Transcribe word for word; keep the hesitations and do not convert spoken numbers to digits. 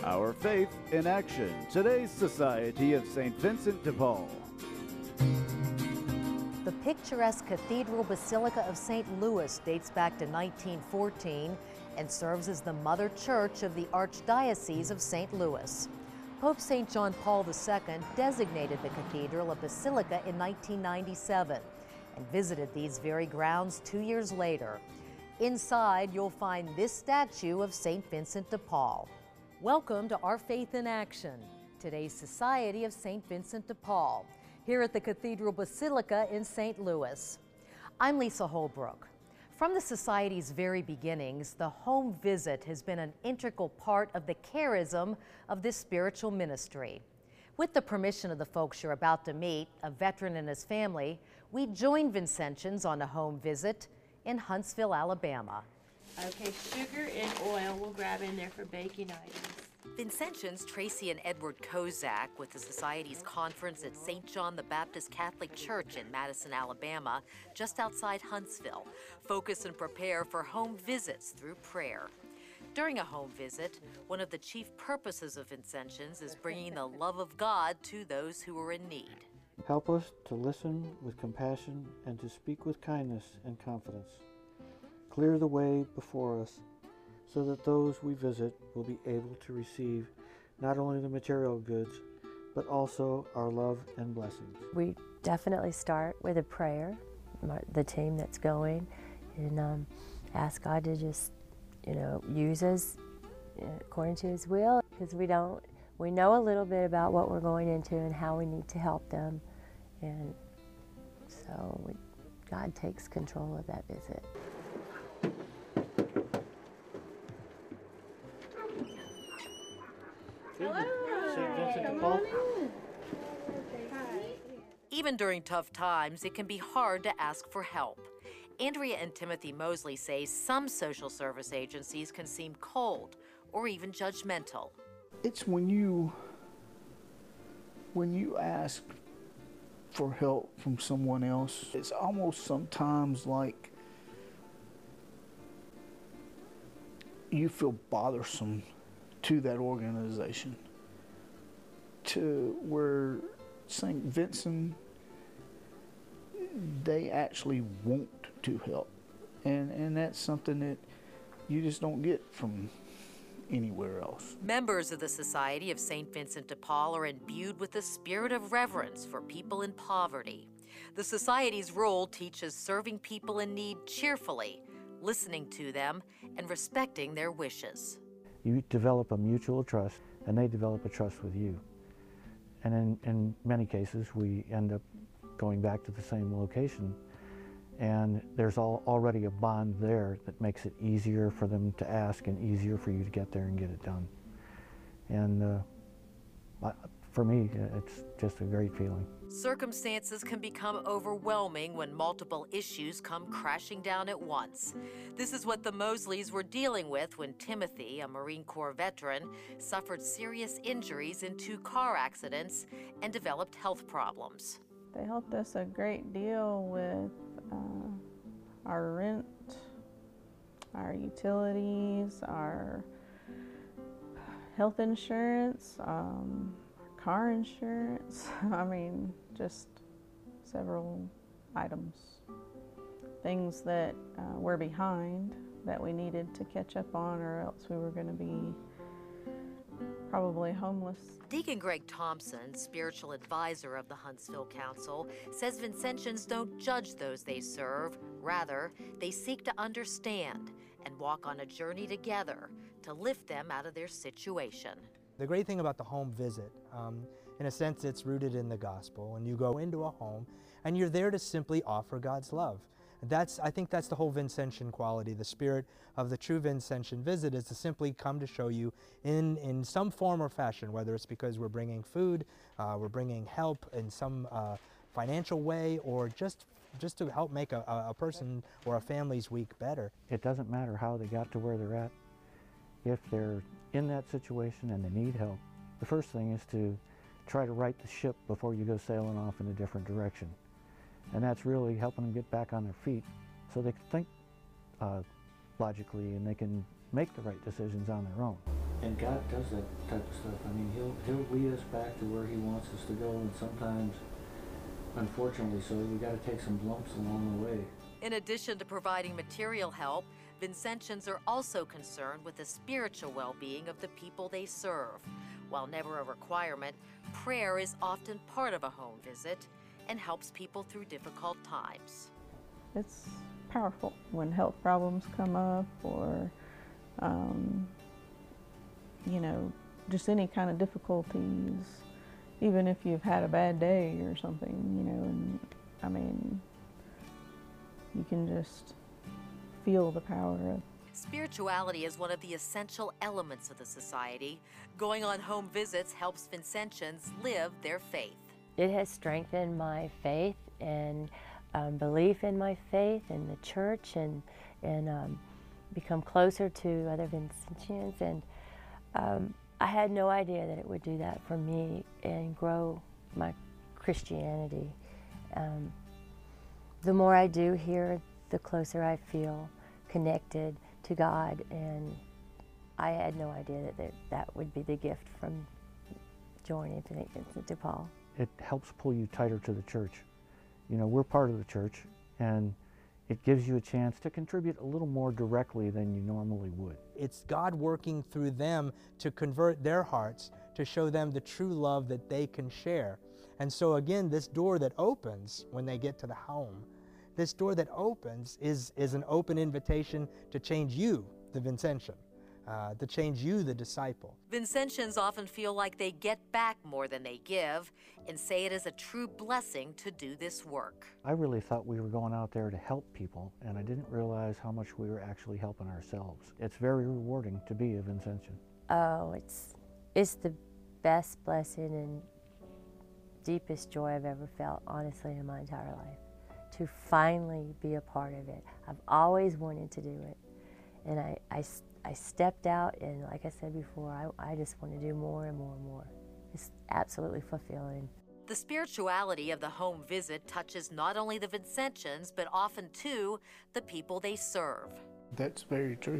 Our Faith in Action, today's Society of Saint Vincent de Paul. The picturesque Cathedral Basilica of Saint Louis dates back to nineteen fourteen and serves as the mother church of the Archdiocese of Saint Louis. Pope Saint John Paul the Second designated the cathedral a basilica in nineteen ninety-seven and visited these very grounds two years later. Inside, you'll find this statue of Saint Vincent de Paul. Welcome to Our Faith in Action, today's Society of Saint Vincent de Paul, here at the Cathedral Basilica in Saint Louis. I'm Lisa Holbrook. From the Society's very beginnings, the home visit has been an integral part of the charism of this spiritual ministry. With the permission of the folks you're about to meet, a veteran and his family, we joined Vincentians on a home visit in Huntsville, Alabama. Okay, sugar and oil we'll grab in there for baking items. Vincentians Tracy and Edward Kozak with the Society's conference at Saint John the Baptist Catholic Church in Madison, Alabama, just outside Huntsville, focus and prepare for home visits through prayer. During a home visit, one of the chief purposes of Vincentians is bringing the love of God to those who are in need. Help us to listen with compassion and to speak with kindness and confidence. Clear the way before us so that those we visit will be able to receive not only the material goods, but also our love and blessings. We definitely start with a prayer, the team that's going, and um, ask God to just, you know, use us according to His will, because we don't, we know a little bit about what we're going into and how we need to help them, and so we, God takes control of that visit. Saint Vincent de Paul. Even during tough times, it can be hard to ask for help. Andrea and Timothy Mosley say some social service agencies can seem cold or even judgmental. It's when you, when you ask for help from someone else, it's almost sometimes like you feel bothersome to that organization, to where Saint Vincent, they actually want to help, and and that's something that you just don't get from anywhere else. Members of the Society of Saint Vincent de Paul are imbued with the spirit of reverence for people in poverty. The Society's role teaches serving people in need cheerfully, listening to them, and respecting their wishes. You develop a mutual trust, and they develop a trust with you. And in, in many cases, we end up going back to the same location, and there's all, already a bond there that makes it easier for them to ask and easier for you to get there and get it done. And uh, for me, it's just a great feeling. Circumstances can become overwhelming when multiple issues come crashing down at once. This is what the Mosleys were dealing with when Timothy, a Marine Corps veteran, suffered serious injuries in two car accidents and developed health problems. They helped us a great deal with uh, our rent, our utilities, our health insurance, um, car insurance, I mean, just several items. Things that uh, were behind that we needed to catch up on, or else we were going to be probably homeless. Deacon Greg Thompson, spiritual advisor of the Huntsville Council, says Vincentians don't judge those they serve. Rather, they seek to understand and walk on a journey together to lift them out of their situation. The great thing about the home visit, um, in a sense, it's rooted in the gospel, and you go into a home and you're there to simply offer God's love. That's, I think that's the whole Vincentian quality. The spirit of the true Vincentian visit is to simply come to show you in, in some form or fashion, whether it's because we're bringing food, uh, we're bringing help in some uh, financial way, or just, just to help make a, a person or a family's week better. It doesn't matter how they got to where they're at. If they're in that situation and they need help, the first thing is to try to right the ship before you go sailing off in a different direction. And that's really helping them get back on their feet so they can think uh, logically and they can make the right decisions on their own. And God does that type of stuff. I mean, he'll he'll lead us back to where he wants us to go, and sometimes, unfortunately so, we got to take some lumps along the way. In addition to providing material help, Vincentians are also concerned with the spiritual well-being of the people they serve. While never a requirement, prayer is often part of a home visit and helps people through difficult times. It's powerful when health problems come up, or um, you know, just any kind of difficulties, even if you've had a bad day or something, you know, and I mean, you can just feel the power of. Spirituality is one of the essential elements of the society. Going on home visits helps Vincentians live their faith. It has strengthened my faith and um, belief in my faith in the church, and, and um, become closer to other Vincentians. And um, I had no idea that it would do that for me and grow my Christianity. Um, the more I do here, the closer I feel connected to God, and I had no idea that there, that would be the gift from joining Saint Vincent de Paul. It helps pull you tighter to the church. You know, we're part of the church, and it gives you a chance to contribute a little more directly than you normally would. It's God working through them to convert their hearts, to show them the true love that they can share. And so again, this door that opens when they get to the home, this door that opens is, is an open invitation to change you, the Vincentian, uh, to change you, the disciple. Vincentians often feel like they get back more than they give and say it is a true blessing to do this work. I really thought we were going out there to help people, and I didn't realize how much we were actually helping ourselves. It's very rewarding to be a Vincentian. Oh, it's, it's the best blessing and deepest joy I've ever felt, honestly, in my entire life. To finally be a part of it. I've always wanted to do it. And I, I, I stepped out, and like I said before, I, I just want to do more and more and more. It's absolutely fulfilling. The spirituality of the home visit touches not only the Vincentians, but often too, the people they serve. That's very true.